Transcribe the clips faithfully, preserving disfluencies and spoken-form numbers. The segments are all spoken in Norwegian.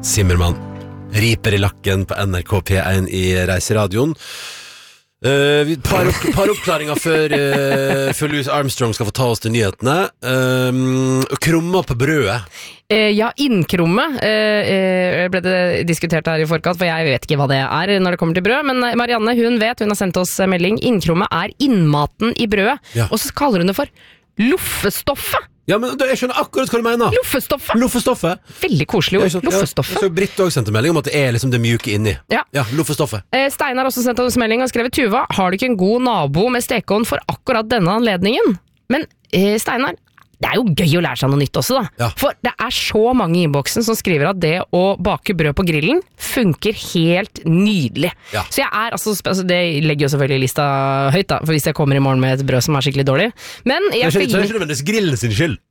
Zimmermann riper i lakken på N R K P én i Reiseradioen. Uh, et par, opp, par oppklaringer før, uh, før Louis Armstrong skal få ta oss til nyhetene. Uh, krummer på brødet. Uh, ja, innkrumme uh, ble det diskutert her i forkant, for jeg vet ikke hva det er når det kommer til brød, men Marianne, hun vet, hun har sendt oss melding. Innkrumme er innmaten i brødet, ja. Og så kaller hun det for loffestoffet. Ja, men jeg skjønner akkurat hva du mener. Loffestoffet. Loffestoffet. Veldig koselig ord. Loffestoffet. Ja, så Britt også sendte melding om at det er liksom det mjuke inni. Ja. Ja, loffestoffet. Eh, Steinar har også sendt oss melding og skrevet: Tuva, har du ikke en god nabo med stekeovn for akkurat denne anledningen? Men eh, Steinar, det er jo gøy å lære seg noe nytt også da. Ja. For det er så mange i innboksen som skriver at det å bake brød på grillen funker helt nydelig. Ja. Så jeg er, altså, altså, det legger jo selvfølgelig lista høyt da, for hvis jeg kommer i morgen med et brød som er skikkelig dårlig. Men jeg... Så er det ikke nødvendigvis grillen sin skyld.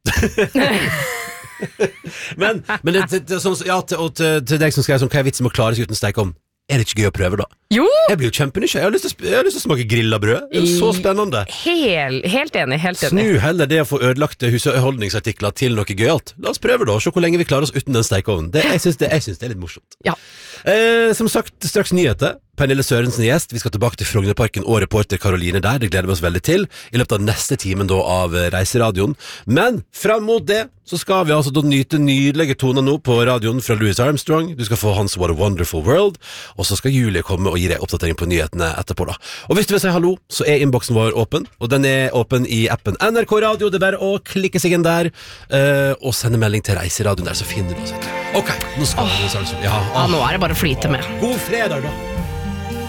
men men det, det, det, sånn, ja, til, og til, til deg som skrev sånn, hva er vitsen med å klare seg uten stekeovn? Er det ikke gøy å prøve da? Jo! Jeg blir jo kjempenysgjerrig. Jeg har lyst til, jeg har lyst til å smake grillet brød. Det er så spennende. Hel, helt enig, helt enig. Snu heller det å få ødelagte husholdningsartikler til noe gøyalt. La oss prøve da, se hvor lenge vi klarer oss uten den stekeovnen. Det, jeg synes det, jeg synes det er litt morsomt. Ja. Eh, som sagt, straks nyheter. Pernille Sørensen gjest. Vi skal tilbake til Frognerparken og reporter Karoline der. Det gleder vi oss veldig til. I løpet av neste timen da av Reiseradioen. Men frem mot det så skal vi altså da nyte nydelige toner nå på radioen fra Louis Armstrong. Du skal få hans What a Wonderful World. Og så skal Julie komme og gi deg oppdatering på nyhetene etterpå da. Og hvis du vil si hallo, så er innboksen vår åpen. Og den er åpen i appen N R K Radio. Det er bare å klikke seg inn der uh, og sende melding til Reiseradioen der, så finner du oss. Ok, nå skal vi oh. ja, ja, nå er det bare å flyte med. God fredag da.